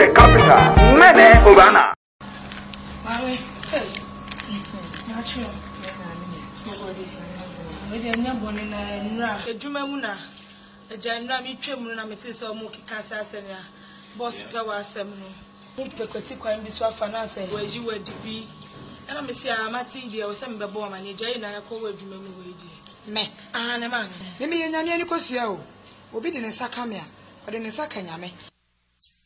the capital. Mene Obana. Boss Gawa Semno. Pekoti kwa mbiswa finance weji wedibi. Ena mesi a mati dia o sem bebo manager ina yakọ wadwuma mu wedi. Me. Ah na man. Me nyame ani kosua o. Obi de ne nsa kamea. O de ne nsa kanyame.